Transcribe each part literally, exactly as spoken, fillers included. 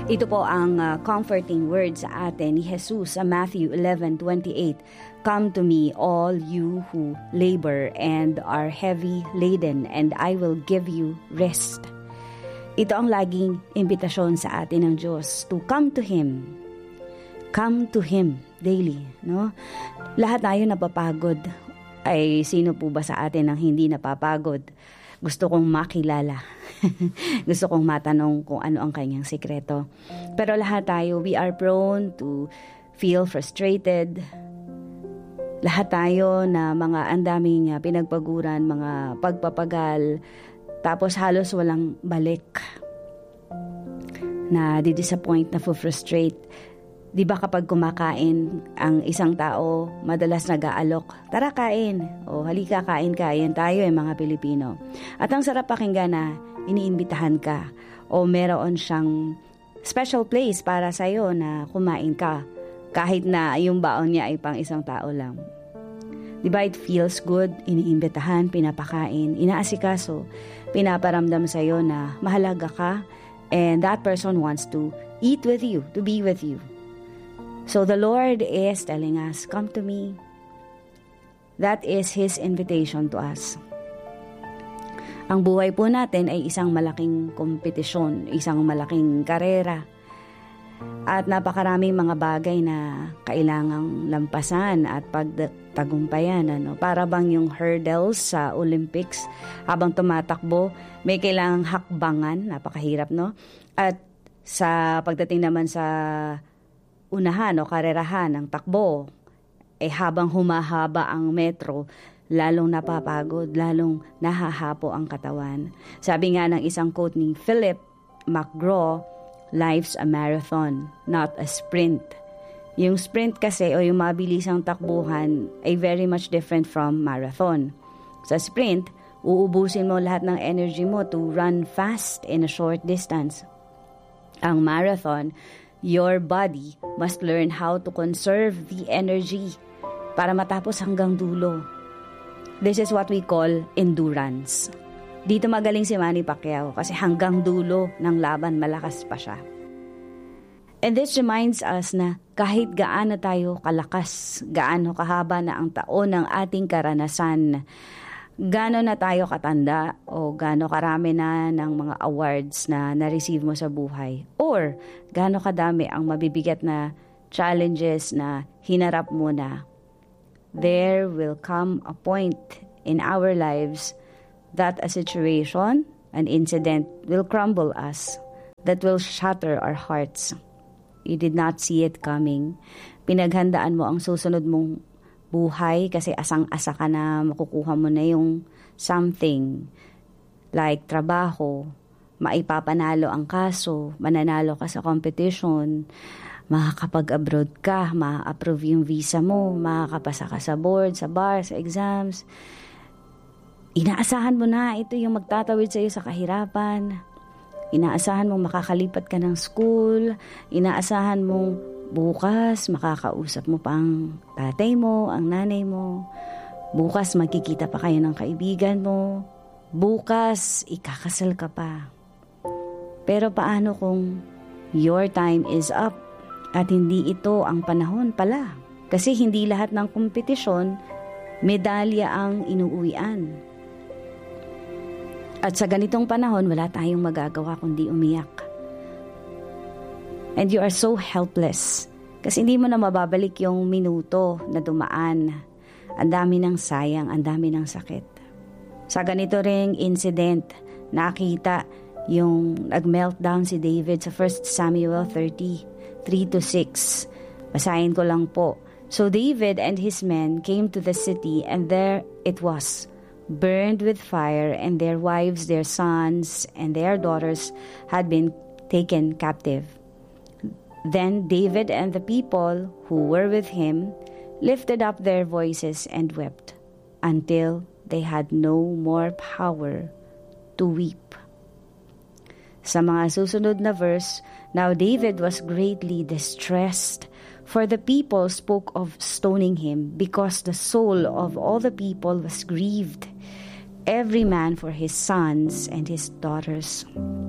Ito po ang uh, comforting words sa atin ni Jesus sa Matthew eleven twenty-eight. Come to me, all you who labor and are heavy laden, and I will give you rest. Ito ang laging imbitasyon sa atin ng Diyos, to come to Him. Come to Him daily, no? Lahat tayo napapagod. Ay, sino po ba sa atin ang hindi napapagod? Gusto kong makilala. Gusto kong matanong kung ano ang kanyang sikreto. Pero lahat tayo, we are prone to feel frustrated. Lahat tayo na mga andaming pinagpaguran, mga pagpapagal, tapos halos walang balik. Na di-disappoint, na frustrate. Di ba kapag kumakain ang isang tao, madalas nag-aalok, tara kain, o halika kain kain, tayo ay mga Pilipino. At ang sarap pakinggan na iniimbitahan ka, o meron siyang special place para sa'yo na kumain ka, kahit na yung baon niya ay pang isang tao lang. Di ba it feels good, iniimbitahan, pinapakain, inaasikaso, pinaparamdam sa'yo na mahalaga ka, and that person wants to eat with you, to be with you. So the Lord is telling us, come to me. That is His invitation to us. Ang buhay po natin ay isang malaking kompetisyon, isang malaking karera. At napakaraming mga bagay na kailangang lampasan at pagtagumpayan. Ano? Para bang yung hurdles sa Olympics, habang tumatakbo, may kailangang hakbangan, napakahirap, no? At sa pagdating naman sa unahan o karerahan ng takbo, eh habang humahaba ang metro, lalong napapagod, lalong nahahapo ang katawan. Sabi nga ng isang quote ni Philip McGraw, life's a marathon, not a sprint. Yung sprint kasi o yung mabilisang takbuhan ay very much different from marathon. Sa sprint, uubusin mo lahat ng energy mo to run fast in a short distance. Ang marathon, your body must learn how to conserve the energy para matapos hanggang dulo. This is what we call endurance. Dito magaling si Manny Pacquiao kasi hanggang dulo ng laban malakas pa siya. And this reminds us na kahit gaano tayo kalakas, gaano kahaba na ang taon ng ating karanasan, gaano na tayo katanda o gaano karami na ng mga awards na na-receive mo sa buhay, or gaano kadami ang mabibigat na challenges na hinarap mo na, there will come a point in our lives that a situation, an incident will crumble us, that will shatter our hearts. You did not see it coming. Pinaghandaan mo ang susunod mong buhay kasi asang-asa ka na makukuha mo na yung something like trabaho, maipapanalo ang kaso, mananalo ka sa competition, makakapag-abroad ka, ma-approve yung visa mo, makakapasa ka sa board, sa bar, sa exams. Inaasahan mo na ito yung magtatawid sa iyo sa kahirapan. Inaasahan mong makakalipat ka ng school, inaasahan mong bukas, makakausap mo pa ang tatay mo, ang nanay mo. Bukas, magkikita pa kayo ng kaibigan mo. Bukas, ikakasal ka pa. Pero paano kung your time is up at hindi ito ang panahon pala? Kasi hindi lahat ng kompetisyon, medalya ang inuuwian. At sa ganitong panahon, wala tayong magagawa kundi umiyak. And you are so helpless. Kasi hindi mo na mababalik yung minuto na dumaan. Ang dami ng sayang, ang dami ng sakit. Sa ganito ring incident, nakita yung nag-meltdown si David sa First Samuel thirty, three to six. Basahin ko lang po. So David and his men came to the city, and there it was, burned with fire, and their wives, their sons, and their daughters had been taken captive. Then David and the people who were with him lifted up their voices and wept until they had no more power to weep. Sa mga susunod na verse, now David was greatly distressed, for the people spoke of stoning him, because the soul of all the people was grieved, every man for his sons and his daughters.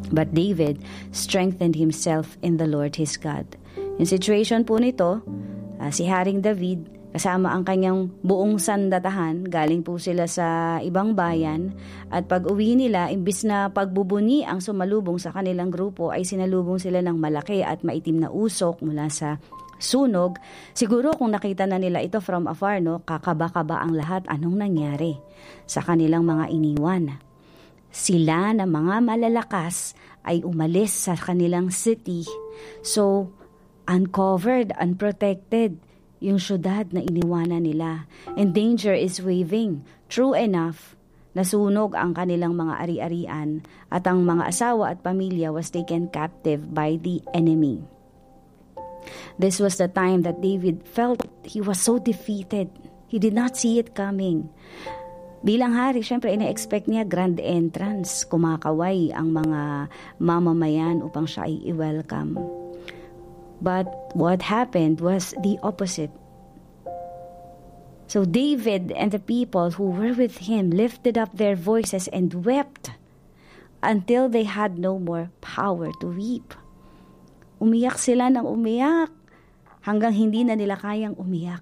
But David strengthened himself in the Lord his God. Yung situation po nito, uh, si Haring David, kasama ang kanyang buong sandatahan, galing po sila sa ibang bayan, at pag uwi nila, imbis na pagbubuni ang sumalubong sa kanilang grupo, ay sinalubong sila ng malaki at maitim na usok mula sa sunog. Siguro kung nakita na nila ito from afar, no, kakaba-kaba ang lahat. Anong nangyari sa kanilang mga iniwan? Sila na mga malalakas ay umalis sa kanilang city. So, uncovered, unprotected yung syudad na iniwanan nila. And danger is waving. True enough, nasunog ang kanilang mga ari-arian at ang mga asawa at pamilya was taken captive by the enemy. This was the time that David felt he was so defeated. He did not see it coming. Bilang hari, syempre ina-expect niya grand entrance, kumakaway ang mga mamamayan upang siya ay i-welcome. But what happened was the opposite. So David and the people who were with him lifted up their voices and wept until they had no more power to weep. Umiyak sila ng umiyak hanggang hindi na nila kayang umiyak.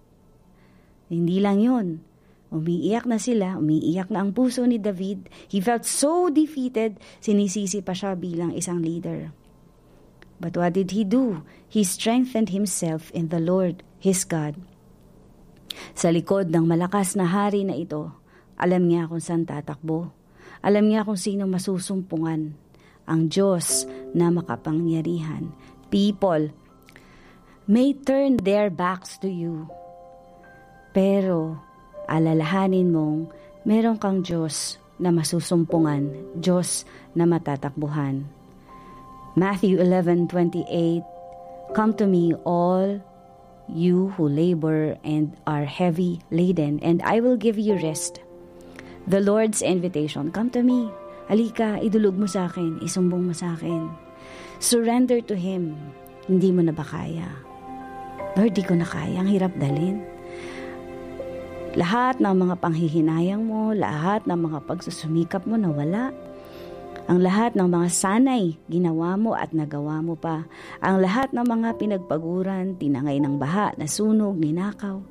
Hindi lang yun. Umiiyak na sila, umiiyak na ang puso ni David. He felt so defeated, sinisisi pa siya bilang isang leader. But what did he do? He strengthened himself in the Lord, his God. Sa likod ng malakas na hari na ito, alam niya kung saan tatakbo. Alam niya kung sino masusumpungan. Ang Diyos na makapangyarihan. People may turn their backs to you. Pero alalahanin mong meron kang Diyos na masusumpungan, Diyos na matatakbuhan. Matthew eleven twenty-eight, come to me all you who labor and are heavy laden, and I will give you rest. The Lord's invitation, come to me. Halika, idulog mo sa akin, isumbong mo sa akin. Surrender to Him. Hindi mo na ba kaya? Lord, di ko na kaya, ang hirap dalhin. Lahat ng mga panghihinayang mo, lahat ng mga pagsusumikap mo nawala. Ang lahat ng mga sanay, ginawa mo at nagawa mo pa. Ang lahat ng mga pinagpaguran, tinangay ng baha, nasunog, ninakaw,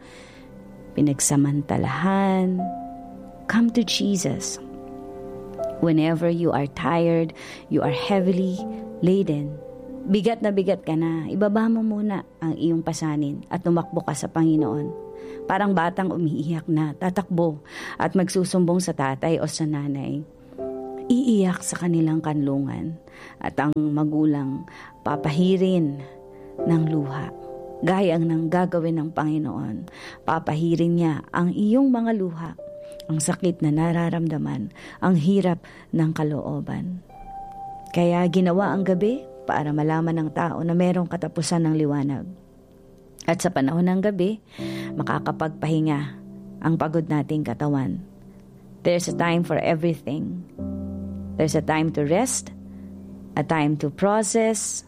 pinagsamantalahan. Come to Jesus. Whenever you are tired, you are heavily laden. Bigat na bigat ka na, ibaba mo muna ang iyong pasanin at tumakbo ka sa Panginoon. Parang batang umiiyak na, tatakbo at magsusumbong sa tatay o sa nanay. Iiyak sa kanilang kanlungan at ang magulang papahirin ng luha. Gaya ng gagawin ng Panginoon, papahirin niya ang iyong mga luha, ang sakit na nararamdaman, ang hirap ng kalooban. Kaya ginawa ang gabi para malaman ng tao na mayroong katapusan ng liwanag. At sa panahon ng gabi, makakapagpahinga ang pagod nating katawan. There's a time for everything. There's a time to rest, a time to process,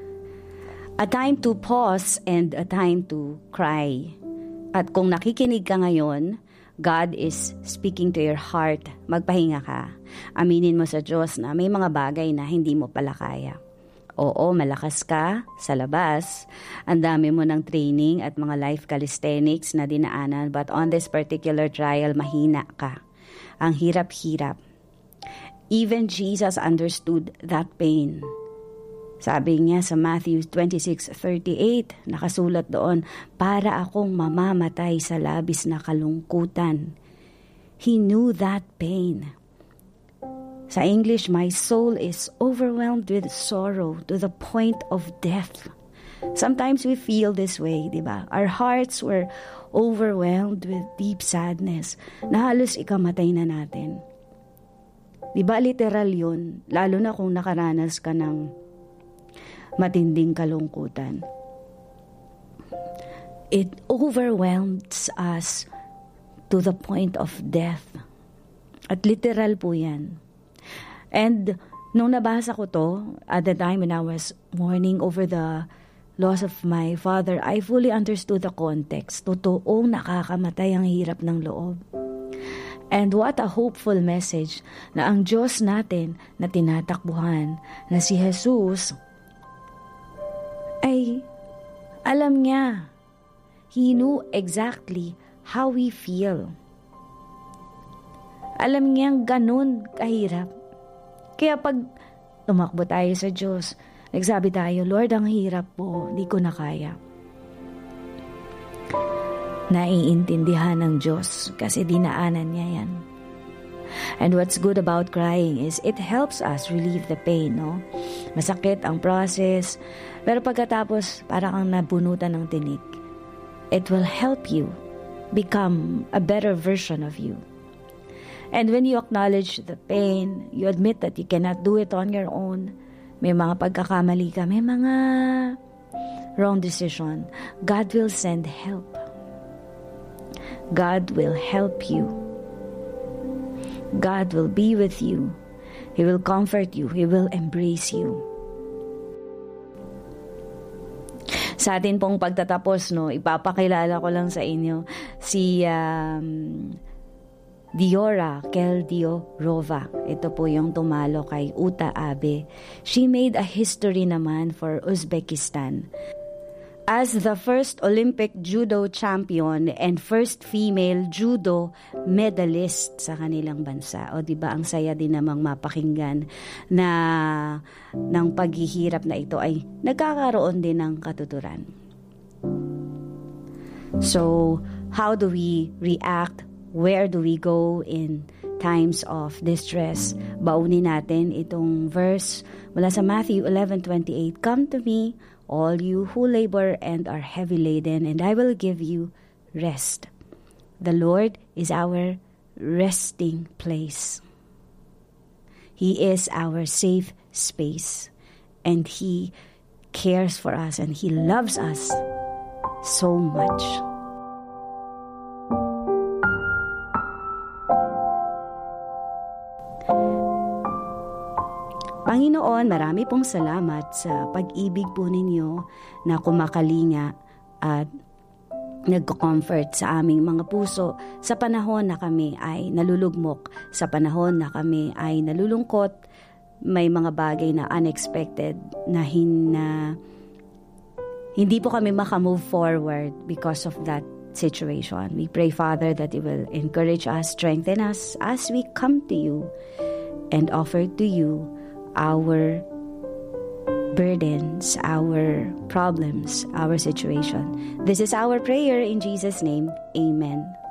a time to pause, and a time to cry. At kung nakikinig ka ngayon, God is speaking to your heart. Magpahinga ka. Aminin mo sa Diyos na may mga bagay na hindi mo pala kaya. Oo, malakas ka sa labas. Ang dami mo ng training at mga life calisthenics na dinaanan, but on this particular trial, mahina ka. Ang hirap-hirap. Even Jesus understood that pain. Sabi niya sa Matthew twenty-six thirty-eight, nakasulat doon, para akong mamamatay sa labis na kalungkutan. He knew that pain. Sa English, my soul is overwhelmed with sorrow to the point of death. Sometimes we feel this way, di ba? Our hearts were overwhelmed with deep sadness na halos ikamatay na natin. Di ba literal yun? Lalo na kung nakaranas ka ng matinding kalungkutan. It overwhelms us to the point of death. At literal po yan. And nung nabasa ko to, at the time when I was mourning over the loss of my father, I fully understood the context. Totoong nakakamatay ang hirap ng loob. And what a hopeful message na ang Diyos natin na tinatakbuhan, na si Jesus, ay alam niya. He knew exactly how we feel. Alam niyang ganun kahirap. Kaya pag tumakbo tayo sa Diyos, nagsabi tayo, Lord, ang hirap po, di ko na kaya. Naiintindihan ng Diyos kasi dinaanan niya yan. And what's good about crying is it helps us relieve the pain, no? Masakit ang process, pero pagkatapos para kang nabunutan ng tinik, it will help you become a better version of you. And when you acknowledge the pain, you admit that you cannot do it on your own. May mga pagkakamali ka, may mga wrong decision. God will send help. God will help you. God will be with you. He will comfort you. He will embrace you. Sa atin pong pagtatapos, no, ipapakilala ko lang sa inyo si um, Diora Keldiorova. Ito po yung tumalo kay Uta Abe. She made a history naman for Uzbekistan as the first Olympic judo champion and first female judo medalist sa kanilang bansa. O diba, ang saya din namang mapakinggan na ng paghihirap na ito ay nagkakaroon din ng katuturan. So, how do we react? Where do we go in times of distress? Baunin natin itong verse mula sa Matthew eleven twenty-eight. Come to me, all you who labor and are heavy laden, and I will give you rest. The Lord is our resting place. He is our safe space, and He cares for us, and He loves us so much. Panginoon, marami pong salamat sa pag-ibig po ninyo na kumakalinga at nagko-comfort sa aming mga puso sa panahon na kami ay nalulugmok, sa panahon na kami ay nalulungkot, may mga bagay na unexpected na, hin, na hindi po kami makamove forward because of that situation. We pray, Father, that You will encourage us, strengthen us as we come to You and offer to You our burdens, our problems, our situation. This is our prayer in Jesus' name. Amen.